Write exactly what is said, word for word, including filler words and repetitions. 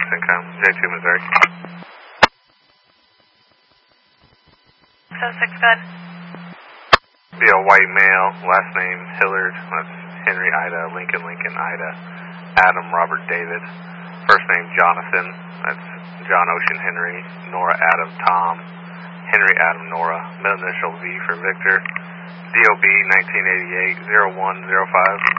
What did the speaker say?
Next income, J two Missouri. six oh six, good. Be a white male, last name Hillard, that's Henry Ida, Lincoln Lincoln Ida, Adam Robert David, first name Jonathan, that's John Ocean Henry, Nora Adam Tom, Henry Adam Nora, middle initial V for Victor, D O B nineteen eighty-eight, zero one zero five.